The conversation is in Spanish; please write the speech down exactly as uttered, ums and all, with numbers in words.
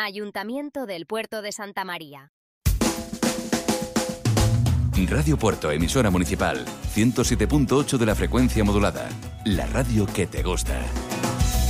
Ayuntamiento del Puerto de Santa María. Radio Puerto, emisora municipal, ciento siete punto ocho de la frecuencia modulada. La radio que te gusta.